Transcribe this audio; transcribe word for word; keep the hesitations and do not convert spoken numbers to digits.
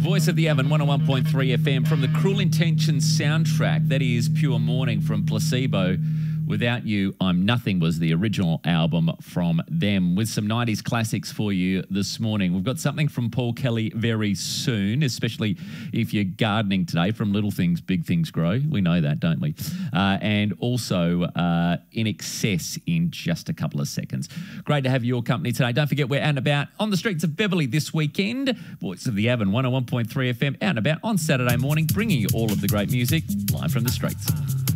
Voice of the Avon, one oh one point three F M from the Cruel Intentions soundtrack. That is Pure Morning from Placebo. Without You, I'm Nothing was the original album from them, with some nineties classics for you this morning. We've got something from Paul Kelly very soon, especially if you're gardening today. From Little Things, Big Things Grow. We know that, don't we? Uh, and also uh, In Excess in just a couple of seconds. Great to have your company today. Don't forget, we're out and about on the streets of Beverley this weekend. Voice of the Avon, one oh one point three F M, out and about on Saturday morning, bringing you all of the great music live from the streets.